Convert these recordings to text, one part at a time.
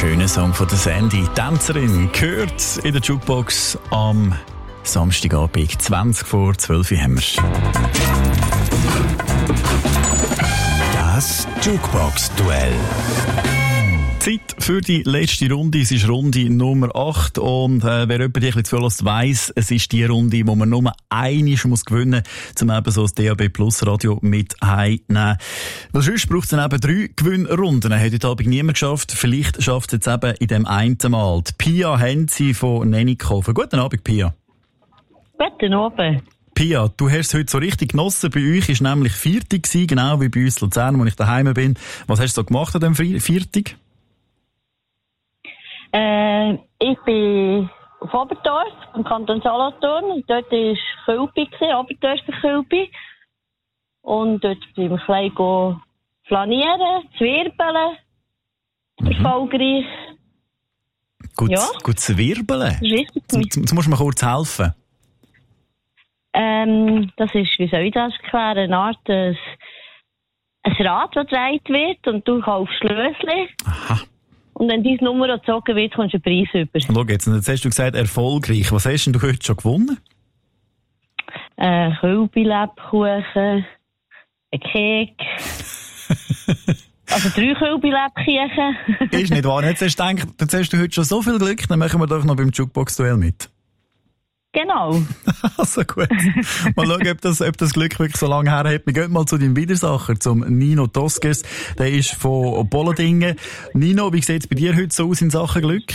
schöner Song von der Sandy. Tänzerin gehört in der Jukebox am Samstagabend. 20 vor 12 Uhr haben wir. Das Jukebox-Duell. Zeit für die letzte Runde. Es ist Runde Nummer 8. Und wer jemand dich ein bisschen weiss, es ist die Runde, wo man nur einmal muss gewinnen muss, um eben so das DAB Plus Radio mit heimzunehmen. Weil sonst braucht es dann eben 3 Gewinnrunden. Hat heute Abend niemand geschafft. Vielleicht schafft es jetzt eben in dem einen Mal. Die Pia Henzi von Nennikofen. Guten Abend, Pia. Guten Abend. Pia, du hast es heute so richtig genossen. Bei euch war nämlich Viertig, genau wie bei uns in Luzern, wo ich daheim bin. Was hast du so gemacht an dem Viertig? Ich bin auf Oberdorf, im Kanton Solothurn, und dort war Kölbi, Oberdorfer Kölbi. Und dort bin ich ein bisschen flanieren, zwirbeln, erfolgreich. Gut, ja. Gut zwirbeln? Jetzt musst du mir kurz helfen. Das ist, wie soll ich das erklären, eine Art ein Rad, das gedreht wird, und du kaufst Schlösschen. Aha. Und wenn deine Nummer gezogen wird, kommst du einen Preis über. Schau jetzt hast du gesagt, erfolgreich. Was hast denn du heute schon gewonnen? Kölbi-Lebkuchen, ein Kek. Also 3 Kölbi-Lebkuchen. Ist nicht wahr. Jetzt hast du heute schon so viel Glück, dann machen wir doch noch beim Jukebox-Duell mit. Genau. Also gut. Mal schauen, ob das Glück wirklich so lange her hat. Wir gehen mal zu deinem Widersacher, zum Nino Toskes. Der ist von Bollendingen. Nino, wie sieht es bei dir heute so aus in Sachen Glück?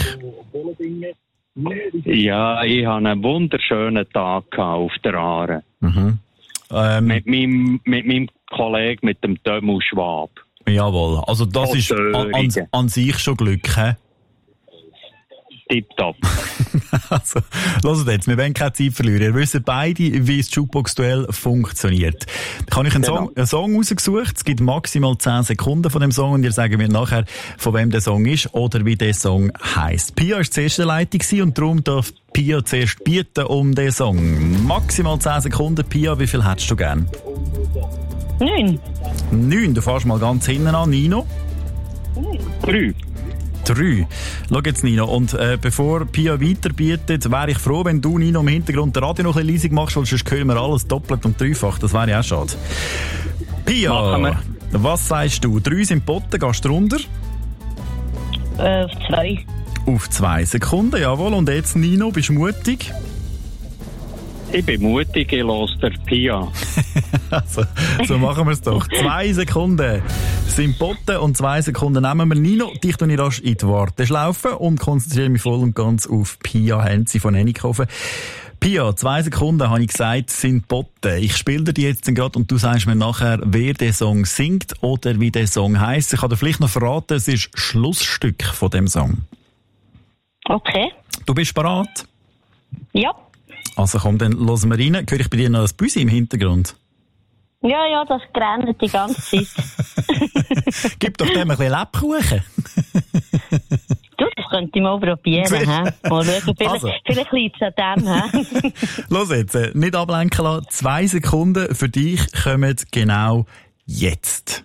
Ja, ich hatte einen wunderschönen Tag auf der Aare. Mhm. Mit meinem Kollegen, mit dem Dömu Schwab. Jawohl. Also das ist an sich schon Glück, hä? Tipptopp. Also, hört jetzt, wir wollen keine Zeit verlieren. Ihr wisst beide, wie das Jukebox-Duell funktioniert. Da habe ich einen Song rausgesucht. Es gibt maximal 10 Sekunden von dem Song und ihr sagt mir nachher, von wem der Song ist oder wie der Song heisst. Pia war zuerst in der Leitung und darum darf Pia zuerst bieten um den Song. Maximal 10 Sekunden. Pia, wie viel hättest du gern? 9. 9. Du fährst mal ganz hinten an. Nino? 3. 3. Schau jetzt, Nino. Und bevor Pia weiterbietet, wäre ich froh, wenn du, Nino, im Hintergrund den Radio noch ein bisschen leisig machst, weil sonst hören wir alles doppelt und dreifach. Das wäre ja auch schade. Pia, was sagst du? 3 sind Botten, gehst du runter? Auf 2. Auf 2 Sekunden, jawohl. Und jetzt, Nino, bist du mutig? Ich bin mutig, ich höre der Pia. Also, so machen wir es doch. 2 Sekunden sind Botten und 2 Sekunden nehmen wir. Nino, dich tue ich rasch in die Warteschlaufe und konzentriere mich voll und ganz auf Pia Henzi von Nennikofen. Pia, 2 Sekunden, habe ich gesagt, sind Botten. Ich spiele dir die jetzt gerade und du sagst mir nachher, wer den Song singt oder wie der Song heisst. Ich kann dir vielleicht noch verraten, es ist Schlussstück von dem Song. Okay. Du bist bereit? Ja. Also komm, dann hören wir rein. Höre ich bei dir noch ein Büsi im Hintergrund? Ja, das grenzt die ganze Zeit. Gib doch dem ein bisschen Lebkuchen. Du, das könnte ich mal probieren. Mal schauen, vielleicht liegt es an dem. Los jetzt, nicht ablenken lassen. 2 Sekunden für dich kommen genau jetzt.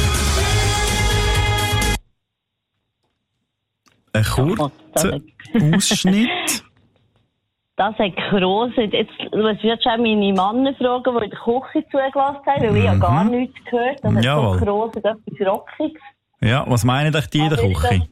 Ein kurzer Ausschnitt. Das hat gerostet. Jetzt muss ich jetzt schon meine Männer fragen, die in der Küche zugelassen haben, weil ich ja gar nichts gehört. Das hat so gerostet, etwas Rockiges. Ja, was meinen euch die in der Küche?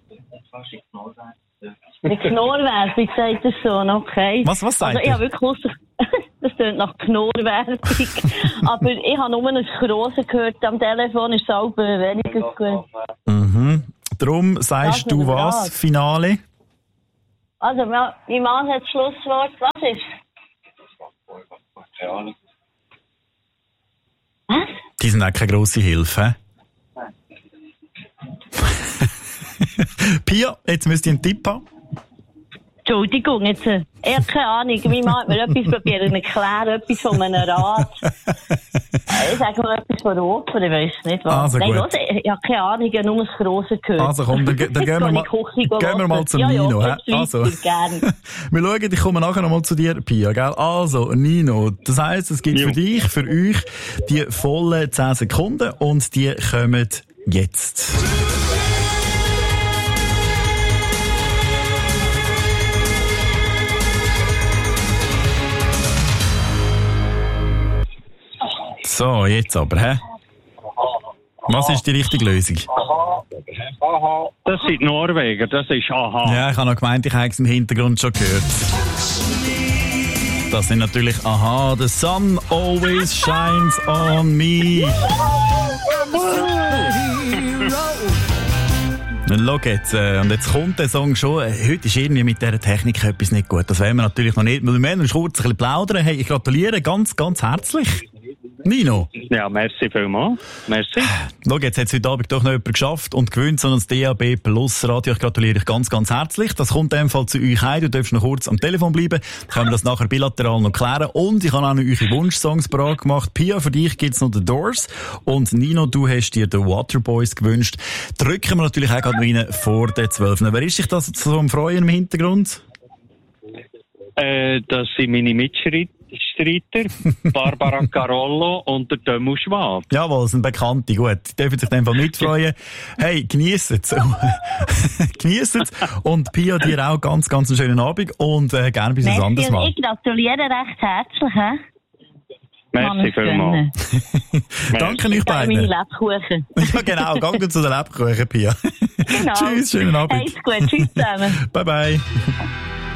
Eine Knorrwerbung, sagt er so, okay. Was sagt also, ich habe wirklich gewusst, das klingt nach Knorrwerbung. Aber ich habe nur ein Krosen gehört am Telefon, ist es auch weniger gut. Mhm. Darum sagst du was, Finale? Also, mein Mann hat das Schlusswort. Was ist? Was? Die sind auch keine grosse Hilfe. Pia, jetzt müsst ihr einen Tipp haben. Entschuldigung, jetzt, ich habe keine Ahnung. Mein Mann hat mir etwas probiert zu erklären, etwas von einem Rad. Ich sage mal etwas von Oper, ich weiss nicht was. Also nein, gut. Ich habe keine Ahnung, ich habe nur das Grosse gehört. Also komm, dann gehen wir mal zum Nino. Also, wir schauen, ich komme nachher nochmal zu dir, Pia, gell? Also, Nino, das heisst, es gibt für euch die vollen 10 Sekunden und die kommen jetzt. So, jetzt aber, hä? Was ist die richtige Lösung? Das sind Norweger, das ist Aha. Ja, ich habe noch gemeint, ich habe es im Hintergrund schon gehört. Das sind natürlich Aha, The Sun Always Shines on Me. Schau jetzt, und jetzt kommt der Song schon. Heute ist irgendwie mit dieser Technik etwas nicht gut. Das wollen wir natürlich noch nicht. Wir müssen kurz ein bisschen plaudern. Hey, ich gratuliere ganz, ganz herzlich. Nino. Ja, merci vielmals. Merci. Schau, jetzt hat es heute Abend doch noch jemand geschafft und gewinnt so ein DAB Plus Radio. Ich gratuliere dich ganz, ganz herzlich. Das kommt in dem Fall zu euch heim. Du darfst noch kurz am Telefon bleiben. Dann können wir das nachher bilateral noch klären. Und ich habe auch noch eure Wunschsongs parat gemacht. Pia, für dich gibt's noch The Doors. Und Nino, du hast dir The Waterboys gewünscht. Drücken wir natürlich auch gerade rein vor den 12. Wer ist sich das so am Freuen im Hintergrund? Das sind meine Mitstreiter, Barbara Carollo und der Tömu Schwab. Jawohl, das sind Bekannte, gut. Die dürfen sich in dem Fall mitfreuen. Hey, genießt es. Genießt es. Und Pia, dir auch ganz, ganz einen schönen Abend und gerne bis ein anderes Mal. Ich gratuliere recht herzlich. Merci vielmals. Danke euch beiden. Meine Lebkuchen. Ja, genau. Gang zu den Lebkuchen, Pia. Genau. Tschüss, schönen Abend. Alles gut. Tschüss zusammen. Bye, bye.